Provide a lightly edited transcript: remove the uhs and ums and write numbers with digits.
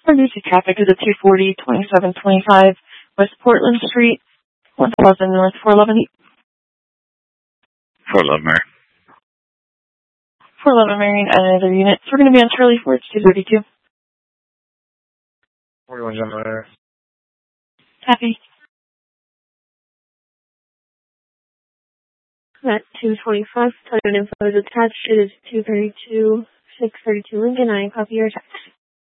Emergency traffic is at 240, 2725 West Portland Street, 1000 North 411. 411, Mary. 411 Marion, either unit. So we're going to be on Charlie Ford, 232. 41 John Mayer. Happy. At 225, Target info is attached. It is 232, 632 Lincoln. I copy your text.